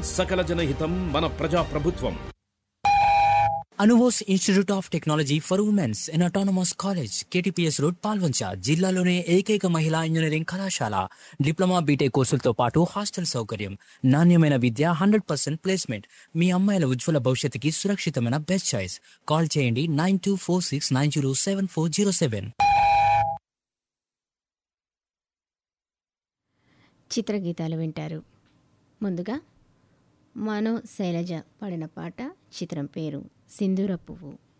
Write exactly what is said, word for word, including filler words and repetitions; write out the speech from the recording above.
సకల జనహితం మన ప్రజాప్రభుత్వం. Anubose institute of technology for women's in autonomous college, KTPS road, Palvancha. జిల్లాలోనే ఏకైక మహిళా ఇంజనీరింగ్ కళాశాల. డిప్లొమా బీటెక్ కోర్సులతో పాటు హాస్టల్ సౌకర్యం, నాణ్యమైన విద్య, హండ్రెడ్ పర్సెంట్ ప్లేస్మెంట్. మీ అమ్మాయిల ఉజ్వల భవిష్యత్తుకి సురక్షితమైన బెస్ట్ చాయిస్. కాల్ చేయండి nine two four six nine zero seven four zero seven. చిత్రగీతాలు వింటారు. ముందుగా మనో శైలజ పాడిన పాట. చిత్రం పేరు సింధూర పువ్వు.